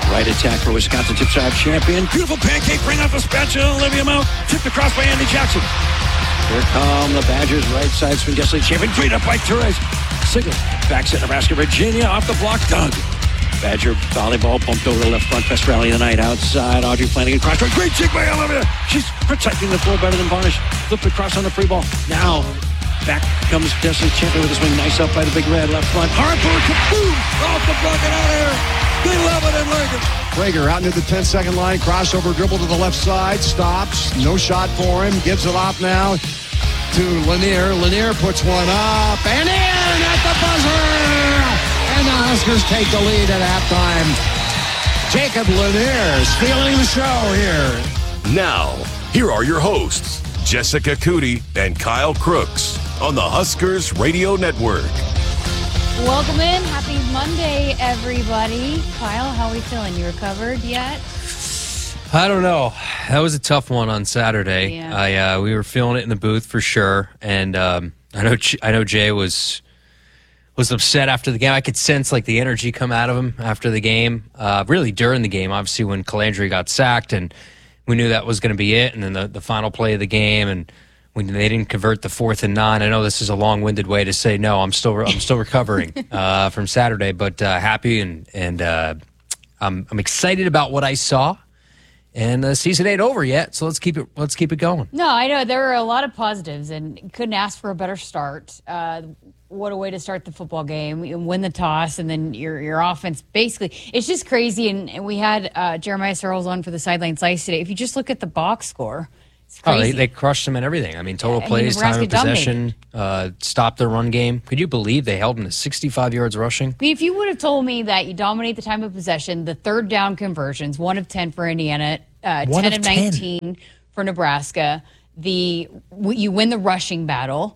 Right attack for Wisconsin tips out champion. Beautiful pancake, bring off the spatula. Olivia Mount tipped across by Andy Jackson. Here come the Badgers. Right side swing, Guest champion. Freed up by Therese. Sigel backs at Nebraska. Virginia off the block. Doug. Badger volleyball bumped over the left front. Best rally of the night outside. Audrey Flanagan cross. Great jig by Olivia. She's protecting the floor better than Varnish. Flipped across on the free ball. Now back comes Destiny Champion with a swing. Nice up by the Big Red left front. Harper, kaboom! Off the block and out of here. They love it in Reagan. Prager out near the 10-second line. Crossover dribble to the left side. Stops. No shot for him. Gives it off now to Lanier. Lanier puts one up and in at the buzzer. And the Huskers take the lead at halftime. Jacob Lanier stealing the show here. Now, here are your hosts, Jessica Cootie and Kyle Crooks on the Huskers Radio Network. Welcome in. Happy Monday, everybody. Kyle, how are we feeling? You recovered yet? I don't know. That was a tough one on Saturday. Yeah. We were feeling it in the booth for sure, and I know Jay was upset after the game. I could sense like the energy come out of him after the game. Really during the game, obviously when Calandri got sacked, and we knew that was going to be it. And then the final play of the game, and when they didn't convert the 4th and 9. I know this is a long-winded way to say no. I'm still recovering from Saturday, but happy and I'm excited about what I saw. And the season ain't over yet, so let's keep it going. No, I know there were a lot of positives, and couldn't ask for a better start. What a way to start the football game! You win the toss, and then your offense basically. It's just crazy. And we had Jeremiah Searles on for the Sideline Slice today. If you just look at the box score. Oh, they crushed them in everything. I mean, total plays, time of possession, stopped their run game. Could you believe they held them to 65 yards rushing? I mean, if you would have told me that you dominate the time of possession, the third down conversions, 1 of 10 for Indiana, 10 of 19 for Nebraska, you win the rushing battle.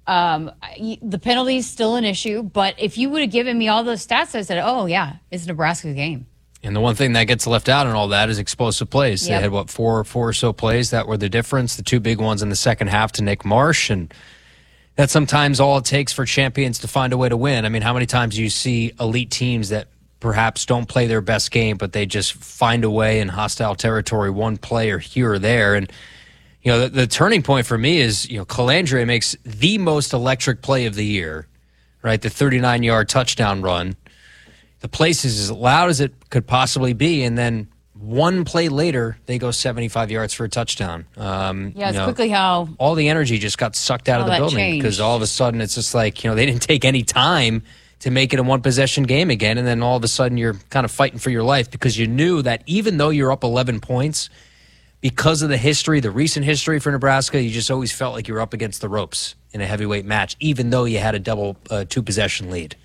The penalties still an issue, but if you would have given me all those stats, I said, oh, yeah, it's Nebraska's game. And the one thing that gets left out in all that is explosive plays. Yep. They had, four or so plays that were the difference, the two big ones in the second half to Nick Marsh, and that's sometimes all it takes for champions to find a way to win. I mean, how many times do you see elite teams that perhaps don't play their best game, but they just find a way in hostile territory, one play or here or there? And, the turning point for me is, Calandre makes the most electric play of the year, right? The 39-yard touchdown run. The place is as loud as it could possibly be, and then one play later, they go 75 yards for a touchdown. It's quickly how all the energy just got sucked out of the building because all of a sudden it's just like, they didn't take any time to make it a one-possession game again, and then all of a sudden you're kind of fighting for your life because you knew that even though you're up 11 points, because of the recent history for Nebraska, you just always felt like you were up against the ropes in a heavyweight match, even though you had a double two-possession lead.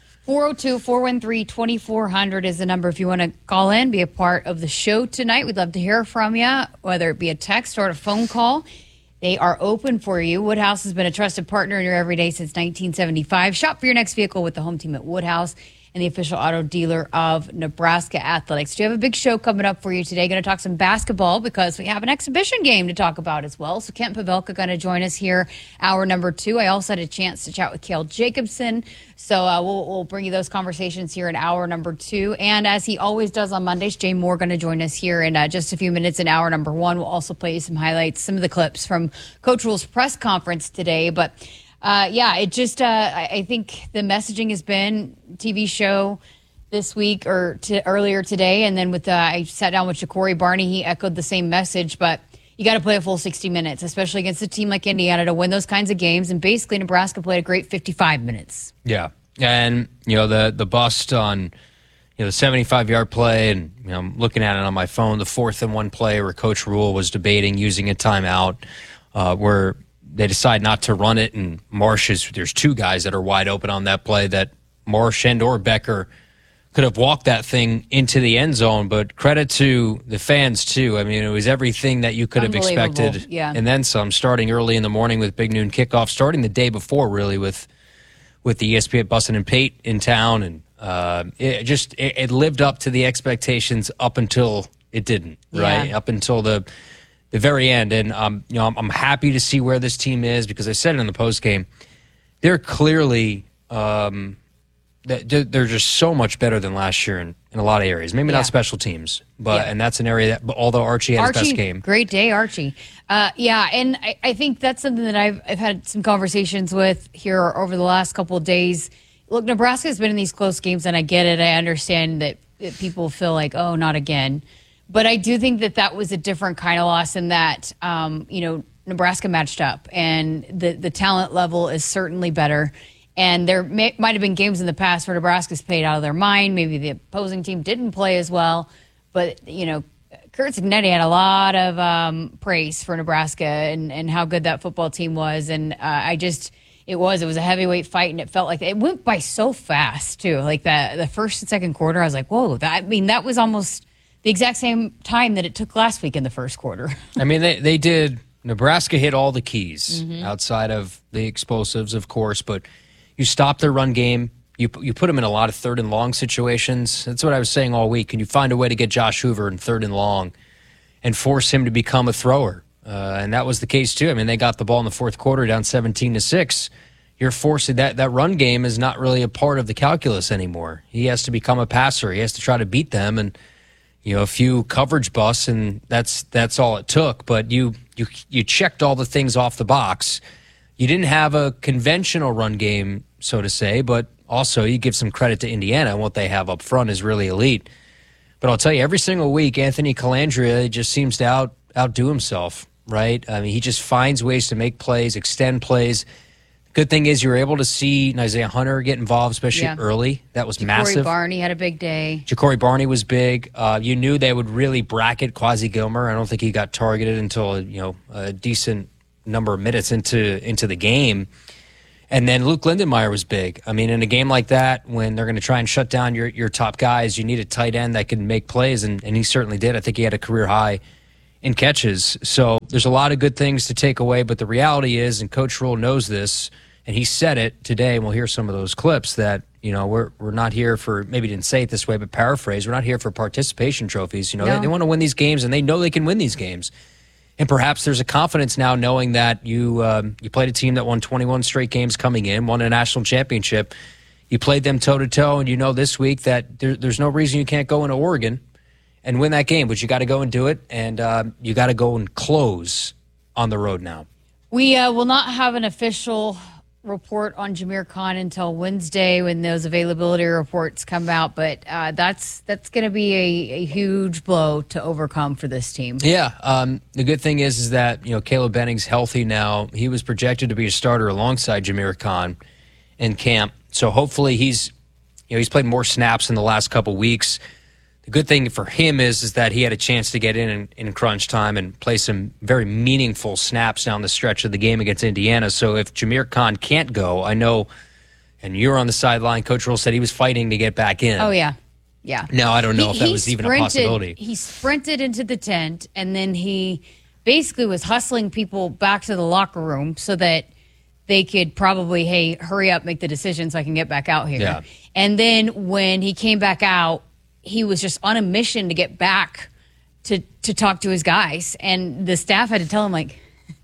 402-413-2400 is the number if you want to call in, be a part of the show tonight. We'd love to hear from you, whether it be a text or a phone call. They are open for you. Woodhouse has been a trusted partner in your everyday since 1975. Shop for your next vehicle with the home team at Woodhouse and the official auto dealer of Nebraska Athletics. Do you have a big show coming up for you today? Going to talk some basketball because we have an exhibition game to talk about as well. So Kent Pavelka going to join us here, hour number 2. I also had a chance to chat with Cale Jacobson. So we'll bring you those conversations here in hour number 2. And as he always does on Mondays, Jay Moore going to join us here in just a few minutes in hour number 1. We'll also play you some highlights, some of the clips from Coach Rhule's press conference today. But it just I think the messaging has been TV show this week or earlier today, and then with I sat down with Ja'Cory Barney, he echoed the same message. But you got to play a full 60 minutes, especially against a team like Indiana, to win those kinds of games. And basically, Nebraska played a great 55 minutes. Yeah, and the bust on the 75-yard play, and I'm looking at it on my phone, the 4th and 1 play where Coach Rhule was debating using a timeout, where they decide not to run it, and there's 2 guys that are wide open on that play that Marsh and or Becker could have walked that thing into the end zone, but credit to the fans, too. I mean, it was everything that you could have expected, and then some, starting early in the morning with Big Noon Kickoff, starting the day before, really, with the ESPN Bussin' and Pate in town, and it lived up to the expectations up until it didn't, right? Up until the very end. And I'm happy to see where this team is because I said it in the postgame. They're clearly they're just so much better than last year in a lot of areas. Maybe not special teams, but and that's an area that, although Archie had his best game. Great day, Archie. And I think that's something that I've had some conversations with here over the last couple of days. Look, Nebraska's been in these close games, and I get it. I understand that people feel like, oh, not again. But I do think that was a different kind of loss in that, Nebraska matched up, and the talent level is certainly better. And there might have been games in the past where Nebraska's played out of their mind. Maybe the opposing team didn't play as well. But, Kurt Cignetti had a lot of praise for Nebraska and how good that football team was. And it was a heavyweight fight, and it felt like it went by so fast, too. Like the first and second quarter, I was like, whoa, that was almost the exact same time that it took last week in the first quarter. I mean, they did. Nebraska hit all the keys outside of the explosives, of course, but you stop their run game. You put them in a lot of third and long situations. That's what I was saying all week. Can you find a way to get Josh Hoover in third and long and force him to become a thrower? And that was the case, too. I mean, they got the ball in the fourth quarter down 17-6. You're forcing that run game is not really a part of the calculus anymore. He has to become a passer. He has to try to beat them, and a few coverage busts, and that's all it took. But you checked all the things off the box. You didn't have a conventional run game, so to say, but also you give some credit to Indiana, and what they have up front is really elite. But I'll tell you, every single week, Anthony Calandria just seems to outdo himself, right? I mean, he just finds ways to make plays, extend plays. Good thing is you were able to see Isaiah Hunter get involved, especially early. That was massive. Ja'Cory Barney had a big day. Ja'Cory Barney was big. You knew they would really bracket Quasi Gilmer. I don't think he got targeted until a decent number of minutes into the game. And then Luke Lindenmeyer was big. I mean, in a game like that, when they're going to try and shut down your top guys, you need a tight end that can make plays, and he certainly did. I think he had a career high in catches. So there's a lot of good things to take away, but the reality is, and Coach Rule knows this, and he said it today, and we'll hear some of those clips, that we're not here for, maybe didn't say it this way, but paraphrase, we're not here for participation trophies. They want to win these games, and they know they can win these games. And perhaps there's a confidence now knowing that you played a team that won 21 straight games coming in, won a national championship. You played them toe-to-toe, and this week that there's no reason you can't go into Oregon and win that game, but you got to go and do it, and you got to go and close on the road now. We will not have an official report on Jameer Khan until Wednesday when those availability reports come out, but that's going to be a huge blow to overcome for this team. Yeah, the good thing is that Caleb Benning's healthy now. He was projected to be a starter alongside Jameer Khan in camp, so hopefully he's played more snaps in the last couple weeks. The good thing for him is that he had a chance to get in crunch time and play some very meaningful snaps down the stretch of the game against Indiana. So if Jameer Khan can't go, I know, and you're on the sideline, Coach Rule said he was fighting to get back in. Oh, yeah. Yeah. Now, I don't know if that was even a possibility. He sprinted into the tent, and then he basically was hustling people back to the locker room so that they could probably, hey, hurry up, make the decision so I can get back out here. Yeah. And then when he came back out, he was just on a mission to get back to talk to his guys. And the staff had to tell him, like,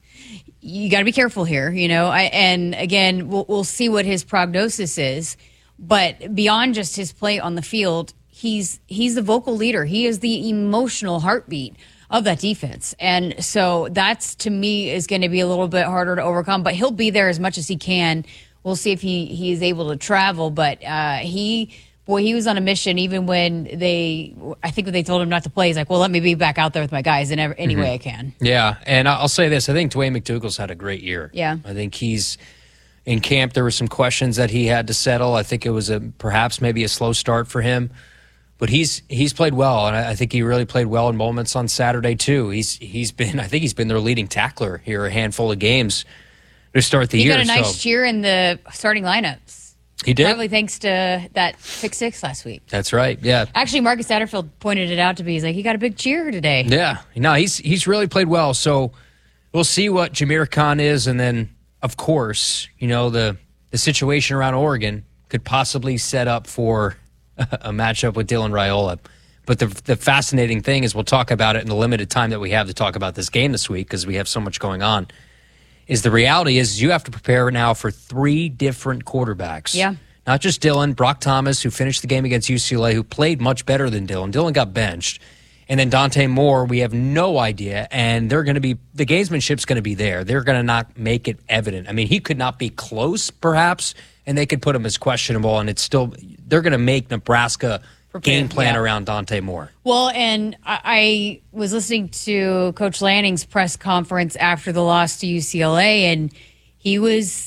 you got to be careful here, and again, we'll see what his prognosis is. But beyond just his play on the field, he's the vocal leader. He is the emotional heartbeat of that defense. And so that's, to me, is going to be a little bit harder to overcome. But he'll be there as much as he can. We'll see if he is able to travel. But he was on a mission even when I think when they told him not to play, he's like, well, let me be back out there with my guys in any way I can. Yeah, and I'll say this. I think Dwayne McDougal's had a great year. Yeah. I think he's in camp. There were some questions that he had to settle. I think it was perhaps maybe a slow start for him. But he's played well, and I think he really played well in moments on Saturday, too. He's been their leading tackler here a handful of games to start the year. He got a nice cheer in the starting lineups. He did. Probably thanks to that pick six last week. That's right, yeah. Actually, Marcus Satterfield pointed it out to me. He's like, he got a big cheer today. Yeah. No, he's really played well. So we'll see what Jameer Khan is. And then, of course, the situation around Oregon could possibly set up for a matchup with Dylan Raiola. But the fascinating thing is, we'll talk about it in the limited time that we have to talk about this game this week because we have so much going on, is the reality is you have to prepare now for 3 different quarterbacks. Yeah. not just Dillon, Brock Thomas, who finished the game against UCLA, who played much better than Dillon. Dillon got benched. And then Dante Moore, we have no idea. And they're going to be, the gamesmanship's going to be there. They're going to not make it evident. I mean, he could not be close, perhaps, and they could put him as questionable. And it's still, they're going to make Nebraska game plan around Dante Moore. Well, and I was listening to Coach Lanning's press conference after the loss to UCLA, and he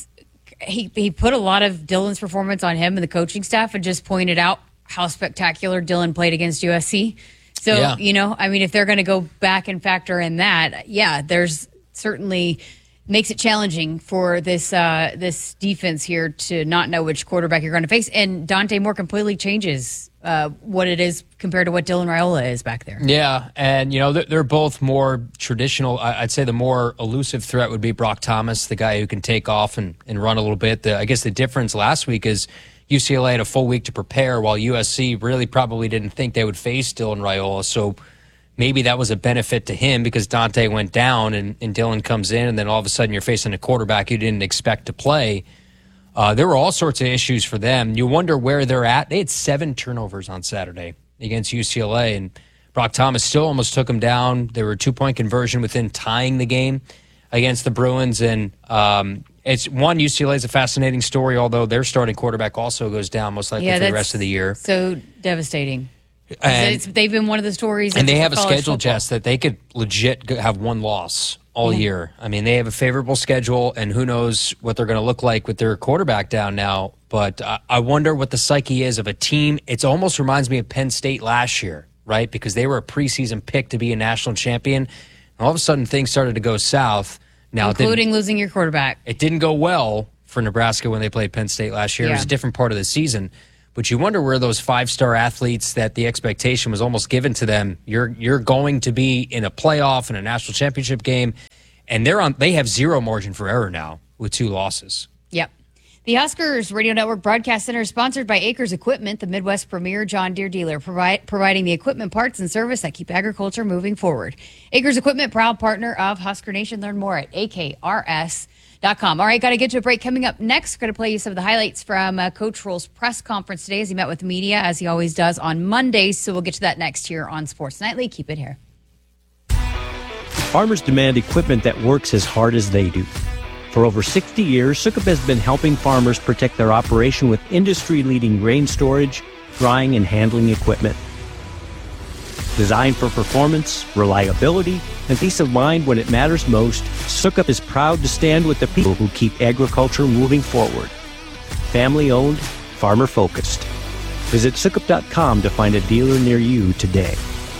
put a lot of Dillon's performance on him and the coaching staff and just pointed out how spectacular Dillon played against USC. So, I mean, if they're going to go back and factor in that, there's certainly makes it challenging for this defense here to not know which quarterback you're going to face. And Dante Moore completely changes what it is compared to what Dylan Raiola is back there. Yeah, and, they're both more traditional. I'd say the more elusive threat would be Brock Thomas, the guy who can take off and run a little bit. I guess the difference last week is UCLA had a full week to prepare, while USC really probably didn't think they would face Dylan Raiola. So maybe that was a benefit to him because Dante went down and Dillon comes in, and then all of a sudden you're facing a quarterback you didn't expect to play. There were all sorts of issues for them. You wonder where they're at. They had 7 turnovers on Saturday against UCLA, and Brock Thomas still almost took them down. They were a 2-point conversion within tying the game against the Bruins. And UCLA is a fascinating story, although their starting quarterback also goes down most likely for the rest of the year. So devastating. And they've been one of the stories. And they have a schedule, Jess, that they could legit have one loss all year. I mean, they have a favorable schedule, and who knows what they're going to look like with their quarterback down now. But I wonder what the psyche is of a team. It almost reminds me of Penn State last year, right? Because they were a preseason pick to be a national champion. And all of a sudden, things started to go south. Now, including losing your quarterback. It didn't go well for Nebraska when they played Penn State last year. It was a different part of the season. But you wonder where those 5-star athletes that the expectation was almost given to them, you're going to be in a playoff and a national championship game, and they have zero margin for error now with 2 losses. Yep. The Huskers Radio Network Broadcast Center is sponsored by Acres Equipment, the Midwest premier John Deere dealer, providing the equipment, parts, and service that keep agriculture moving forward. Acres Equipment, proud partner of Husker Nation. Learn more at akrs.com. All right, got to get to a break. Coming up next, we're going to play you some of the highlights from Coach Rhule's press conference today as he met with the media, as he always does on Mondays. So we'll get to that next here on Sports Nightly. Keep it here. Farmers demand equipment that works as hard as they do. For over 60 years, Sukup has been helping farmers protect their operation with industry-leading grain storage, drying, and handling equipment. Designed for performance, reliability, and peace of mind when it matters most, Sukup is proud to stand with the people who keep agriculture moving forward. Family-owned, farmer-focused. Visit Sukup.com to find a dealer near you today.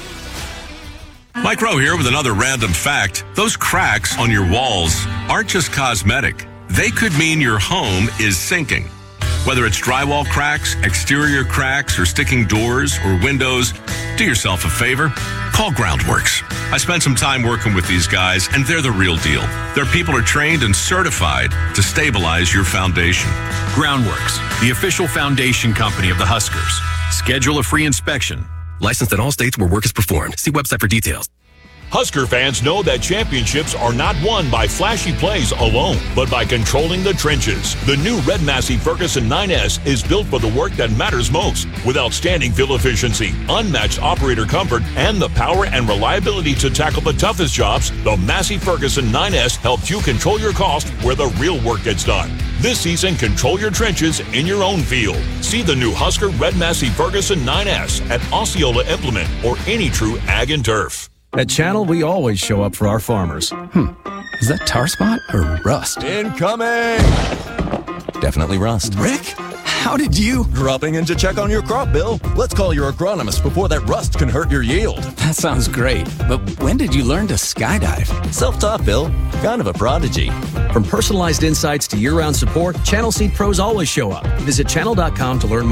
Mike Rowe here with another random fact. Those cracks on your walls aren't just cosmetic. They could mean your home is sinking. Whether it's drywall cracks, exterior cracks, or sticking doors or windows, do yourself a favor. Call Groundworks. I spent some time working with these guys, and they're the real deal. Their people are trained and certified to stabilize your foundation. Groundworks, the official foundation company of the Huskers. Schedule a free inspection. Licensed in all states where work is performed. See website for details. Husker fans know that championships are not won by flashy plays alone, but by controlling the trenches. The new Red Massey Ferguson 9S is built for the work that matters most, with outstanding fuel efficiency, unmatched operator comfort, and the power and reliability to tackle the toughest jobs. The Massey Ferguson 9S helps you control your cost where the real work gets done. This season, control your trenches in your own field. See the new Husker Red Massey Ferguson 9S at Osceola Implement or any true ag and turf. At Channel, we always show up for our farmers. Is that tar spot or rust? Incoming! Definitely rust. Rick, how did you? Dropping in to check on your crop, Bill. Let's call your agronomist before that rust can hurt your yield. That sounds great, but when did you learn to skydive? Self-taught, Bill. Kind of a prodigy. From personalized insights to year-round support, Channel Seed pros always show up. Visit channel.com to learn more.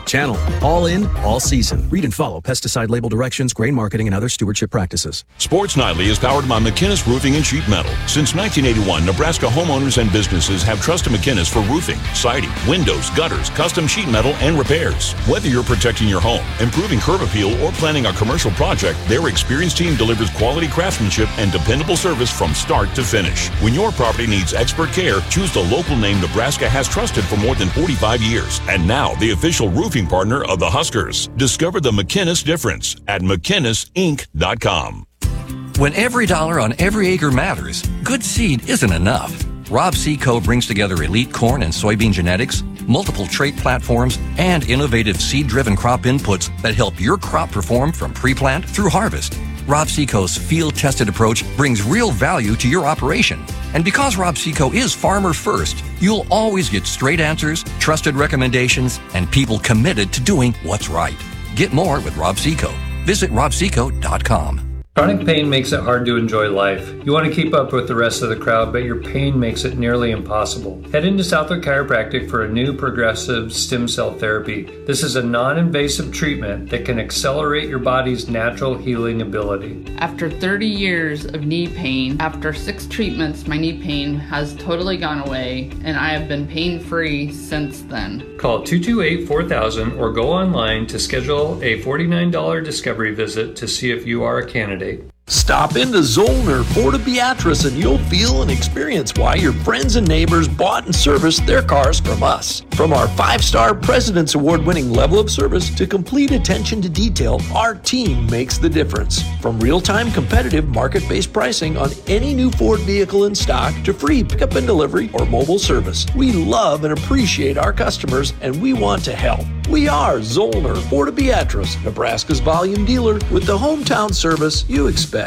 channel. All in, all season. Read and follow pesticide label directions, grain marketing, and other stewardship practices. Sports Nightly is powered by McInnes Roofing and Sheet Metal. Since 1981, Nebraska homeowners and businesses have trusted McInnes for roofing, siding, windows, gutters, custom sheet metal, and repairs. Whether you're protecting your home, improving curb appeal, or planning a commercial project, their experienced team delivers quality craftsmanship and dependable service from start to finish. When your property needs expert care, choose the local name Nebraska has trusted for more than 45 years. And now, the official roofing partner of the Huskers. Discover the McInnes difference at McInnesInc.com. When every dollar on every acre matters, good seed isn't enough. Rob Seco brings together elite corn and soybean genetics, multiple trait platforms, and innovative seed-driven crop inputs that help your crop perform from pre-plant through harvest. Rob Seco's field-tested approach brings real value to your operation. And because Rob Seco is farmer first, you'll always get straight answers, trusted recommendations, and people committed to doing what's right. Get more with Rob Seco. Visit robseco.com. Chronic pain makes it hard to enjoy life. You want to keep up with the rest of the crowd, but your pain makes it nearly impossible. Head into Southwick Chiropractic for a new progressive stem cell therapy. This is a non-invasive treatment that can accelerate your body's natural healing ability. After 30 years of knee pain, after 6 treatments, my knee pain has totally gone away, and I have been pain-free since then. Call 228-4000 or go online to schedule a $49 discovery visit to see if you are a candidate. Stop into Zollner Ford Beatrice and you'll feel and experience why your friends and neighbors bought and serviced their cars from us. From our 5-star President's Award-winning level of service to complete attention to detail, our team makes the difference. From real-time competitive market-based pricing on any new Ford vehicle in stock to free pickup and delivery or mobile service, we love and appreciate our customers and we want to help. We are Zollner Ford Beatrice, Nebraska's volume dealer with the hometown service you expect.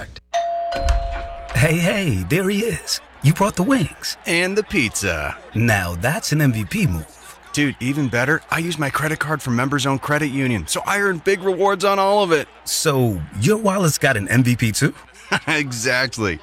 Hey, there he is. You brought the wings. And the pizza. Now that's an MVP move. Dude, even better, I use my credit card from Members Owned Credit Union, so I earn big rewards on all of it. So your wallet's got an MVP too? Exactly.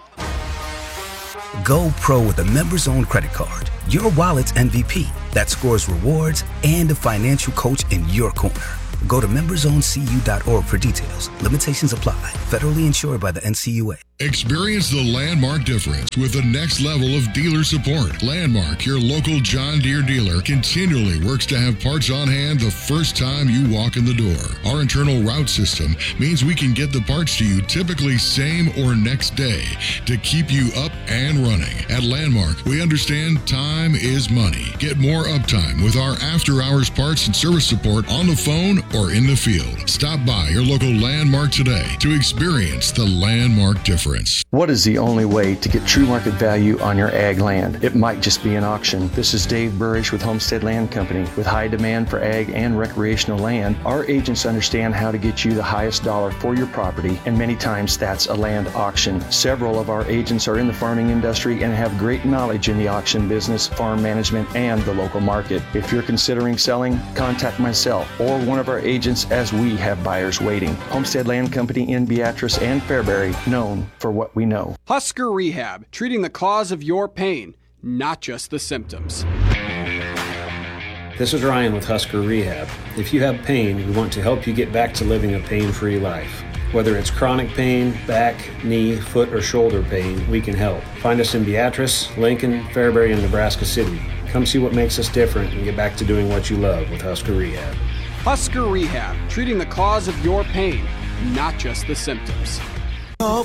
Go pro with a Members Owned credit card. Your wallet's MVP that scores rewards and a financial coach in your corner. Go to membersowncu.org for details. Limitations apply. Federally insured by the NCUA. Experience the Landmark difference with the next level of dealer support. Landmark, your local John Deere dealer, continually works to have parts on hand the first time you walk in the door. Our internal route system means we can get the parts to you typically same or next day to keep you up and running. At Landmark, we understand time is money. Get more uptime with our after-hours parts and service support on the phone or in the field. Stop by your local Landmark today to experience the Landmark difference. What is the only way to get true market value on your ag land? It might just be an auction. This is Dave Burrish with Homestead Land Company. With high demand for ag and recreational land, our agents understand how to get you the highest dollar for your property, and many times that's a land auction. Several of our agents are in the farming industry and have great knowledge in the auction business, farm management, and the local market. If you're considering selling, contact myself or one of our agents as we have buyers waiting. Homestead Land Company in Beatrice and Fairbury, known for what we know. Husker Rehab, treating the cause of your pain, not just the symptoms. This is Ryan with Husker Rehab. If you have pain, we want to help you get back to living a pain-free life. Whether it's chronic pain, back, knee, foot, or shoulder pain, we can help. Find us in Beatrice, Lincoln, Fairbury, and Nebraska City. Come see what makes us different and get back to doing what you love with Husker Rehab. Husker Rehab, treating the cause of your pain, not just the symptoms. Call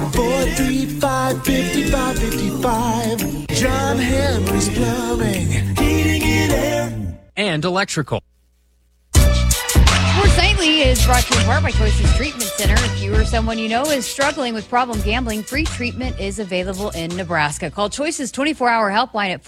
435-5555. John Henry's Plumbing, Heating and Air. And electrical. Sports Nightly is brought to you in part by Choices Treatment Center. If you or someone you know is struggling with problem gambling, free treatment is available in Nebraska. Call Choices 24-hour helpline at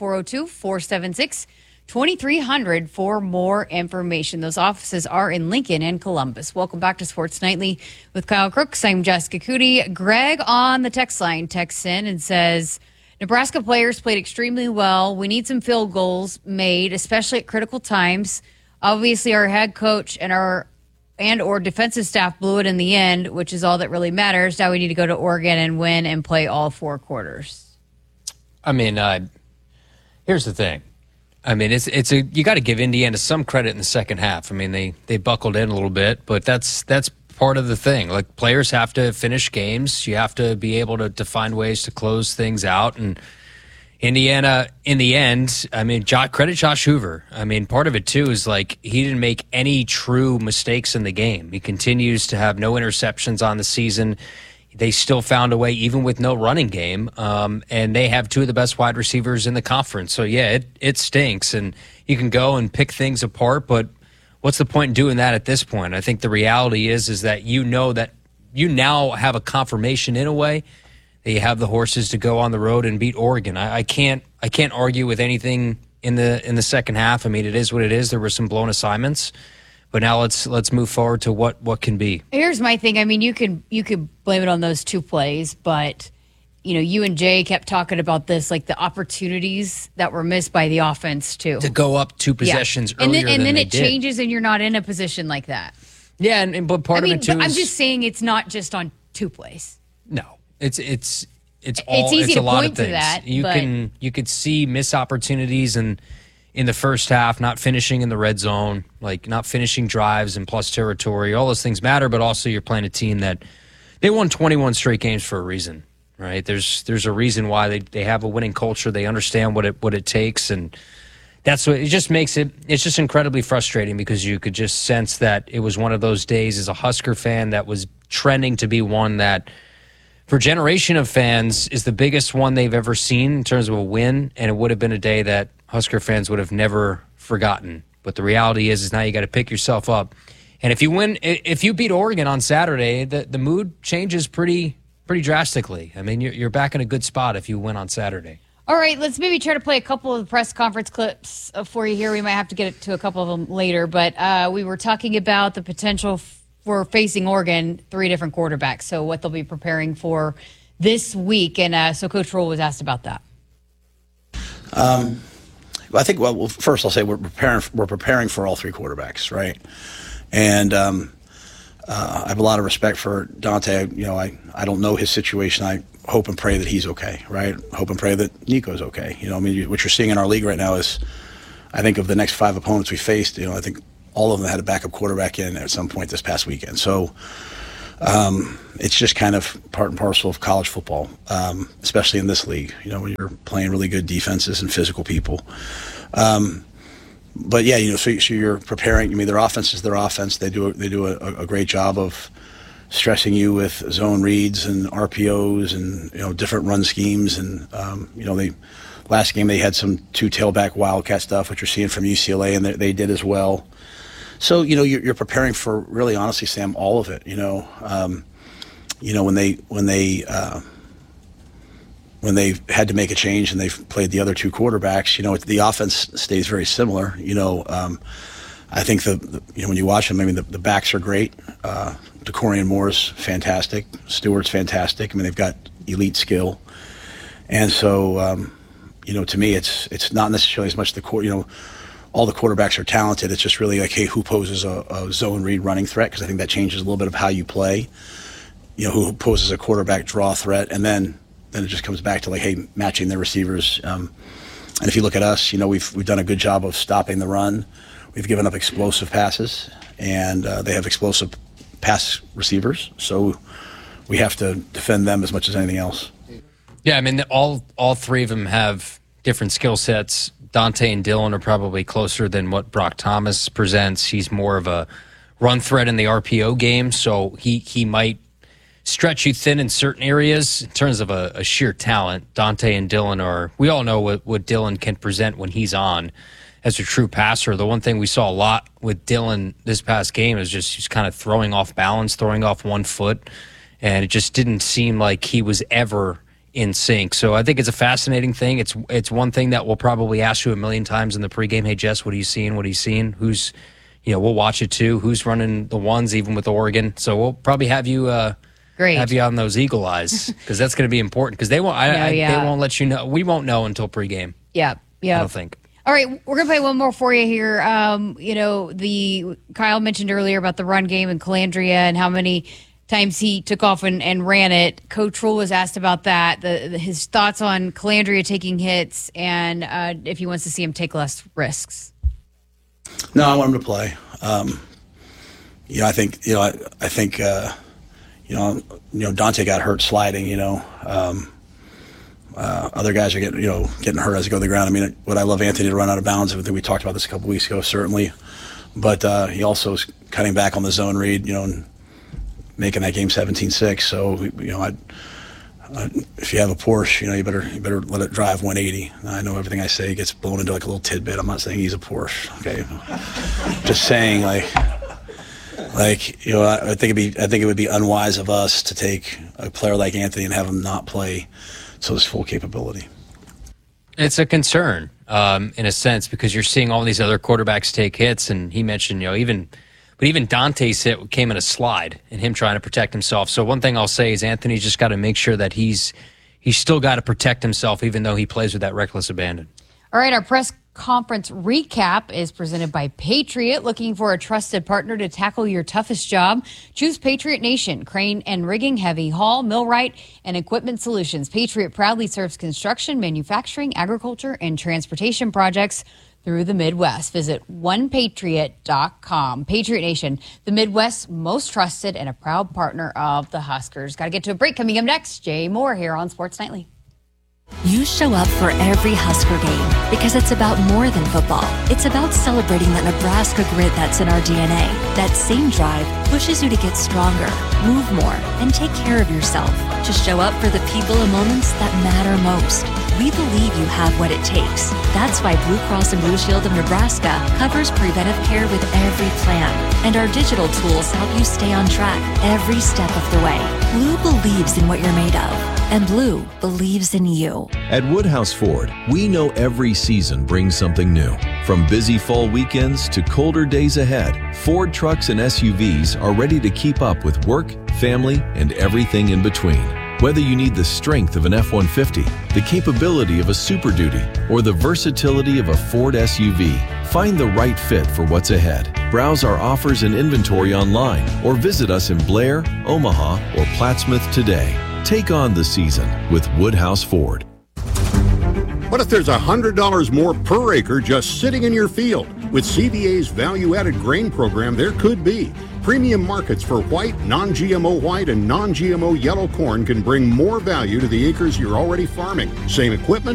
402-476-2300 for more information. Those offices are in Lincoln and Columbus. Welcome back to Sports Nightly with Kyle Crooks. I'm Jessica Cootie. Greg on the text line texts in and says, Nebraska players played extremely well. We need some field goals made, especially at critical times. Obviously, our head coach and or defensive staff blew it in the end, which is all that really matters. Now we need to go to Oregon and win and play all 4 quarters. I mean, here's the thing. I mean, you got to give Indiana some credit in the second half. I mean, they buckled in a little bit, but that's part of the thing. Like, players have to finish games. You have to be able to find ways to close things out. And Indiana, in the end, I mean, credit Josh Hoover. I mean, part of it, too, is like he didn't make any true mistakes in the game. He continues to have no interceptions on the season. They still found a way, even with no running game, and they have two of the best wide receivers in the conference. So, yeah, it stinks, and you can go and pick things apart, but what's the point in doing that at this point? I think the reality is that you know that you now have a confirmation in a way that you have the horses to go on the road and beat Oregon. I can't argue with anything in the second half. I mean, it is what it is. There were some blown assignments. But now let's move forward to what can be. Here's my thing. I mean, you could blame it on those two plays, but you and Jay kept talking about this, like the opportunities that were missed by the offense too. To go up 2 possessions earlier and then it did. changes, and you're not in a position like that. Yeah, but part of it too. I'm just saying it's not just on 2 plays. No, it's easy it's to a lot point of things. to that. You could see missed opportunities and. In the first half, not finishing in the red zone, like not finishing drives in plus territory, all those things matter, but also you're playing a team that they won 21 straight games for a reason, right? There's a reason why they have a winning culture. They understand what it takes, and that's what it just makes it. It's just incredibly frustrating because you could just sense that it was one of those days as a Husker fan that was trending to be one that, for a generation of fans, is the biggest one they've ever seen in terms of a win, and it would have been a day that Husker fans would have never forgotten. But the reality is now you got to pick yourself up. And if you beat Oregon on Saturday, the mood changes pretty drastically. I mean, you're back in a good spot if you win on Saturday. All right, let's maybe try to play a couple of the press conference clips for you here. We might have to get to a couple of them later, but we were talking about the potential for facing Oregon, 3 different quarterbacks, so what they'll be preparing for this week. And so Coach Rhule was asked about that. I think, well, first I'll say we're preparing for all 3 quarterbacks, right? And I have a lot of respect for Dante. I don't know his situation. I hope and pray that he's okay, right? Hope and pray that Nico's okay. I mean, what you're seeing in our league right now is, I think of the next 5 opponents we faced, I think all of them had a backup quarterback in at some point this past weekend. So it's just kind of part and parcel of college football, especially in this league, when you're playing really good defenses and physical people. But yeah, so you're preparing. I mean, their offense is their offense. They do a great job of stressing you with zone reads and RPOs and different run schemes. And last game they had some 2 tailback wildcat stuff, which you're seeing from UCLA, and they did as well. So you're preparing for, really honestly, Sam, all of it. When they had to make a change and they've played the other 2 quarterbacks, the offense stays very similar. I think when you watch them, I mean, the backs are great. DeCorian Moore's fantastic. Stewart's fantastic. I mean, they've got elite skill. And so, to me, it's not necessarily as much all the quarterbacks are talented. It's just really like, hey, who poses a zone read running threat? Because I think that changes a little bit of how you play. Who poses a quarterback draw threat, and then it just comes back to like, hey, matching their receivers. And if you look at us, we've done a good job of stopping the run. We've given up explosive passes, and they have explosive pass receivers. So we have to defend them as much as anything else. Yeah, I mean, all 3 of them have different skill sets. Dante and Dylan are probably closer than what Brock Thomas presents. He's more of a run threat in the RPO game, so he might stretch you thin in certain areas in terms of a sheer talent. Dante and Dylan we all know what Dylan can present when he's on as a true passer. The one thing we saw a lot with Dylan this past game is just he's kind of throwing off balance, throwing off one foot, and it just didn't seem like he was ever in sync. So I think it's a fascinating thing. It's one thing that we'll probably ask you a million times in the pregame. Hey, Jess, what are you seeing? What are you seeing? Who's, we'll watch it too. Who's running the ones, even with Oregon? So we'll probably have you have you on those eagle eyes, because that's going to be important, because they won't. They won't let you know. We won't know until pregame. Yeah. I don't think. All right, we're going to play one more for you here. Kyle mentioned earlier about the run game and Calandria and how many times he took off and ran it. Coach Rule was asked about that, his thoughts on Calandria taking hits, and if he wants to see him take less risks. No, I want him to play. I think Dante got hurt sliding. Other guys are getting hurt as they go to the ground. I mean, would I love Anthony to run out of bounds? I think we talked about this a couple weeks ago, certainly. But he also is cutting back on the zone read, and making that game 17-6. So, if you have a Porsche, you better let it drive 180. I know everything I say gets blown into like a little tidbit. I'm not saying he's a Porsche, okay? Just saying, I think it would be unwise of us to take a player like Anthony and have him not play to his full capability. It's a concern, in a sense, because you're seeing all these other quarterbacks take hits, and he mentioned, even Dante's hit came in a slide, and him trying to protect himself. So one thing I'll say is Anthony's just got to make sure that he's still got to protect himself, even though he plays with that reckless abandon. All right, our press conference recap is presented by Patriot. Looking for a trusted partner to tackle your toughest job? Choose Patriot Nation. Crane and rigging, heavy haul, millwright, and equipment solutions. Patriot proudly serves construction, manufacturing, agriculture, and transportation projects through the Midwest. Visit onepatriot.com. Patriot Nation, the Midwest's most trusted and a proud partner of the Huskers. Got to get to a break. Coming up next, Jay Moore here on Sports Nightly. You show up for every Husker game because it's about more than football. It's about celebrating that Nebraska grit that's in our DNA. That same drive pushes you to get stronger, move more, and take care of yourself. To show up for the people and moments that matter most. We believe you have what it takes. That's why Blue Cross and Blue Shield of Nebraska covers preventive care with every plan. And our digital tools help you stay on track every step of the way. Blue believes in what you're made of. And Blue believes in you. At Woodhouse Ford, we know every season brings something new. From busy fall weekends to colder days ahead, Ford trucks and SUVs are ready to keep up with work, family, and everything in between. Whether you need the strength of an F-150, the capability of a Super Duty, or the versatility of a Ford SUV, find the right fit for what's ahead. Browse our offers and inventory online or visit us in Blair, Omaha, or Plattsmouth today. Take on the season with Woodhouse Ford. What if there's $100 more per acre just sitting in your field? With CVA's value-added grain program, there could be. Premium markets for white, non-GMO white, and non-GMO yellow corn can bring more value to the acres you're already farming. Same equipment,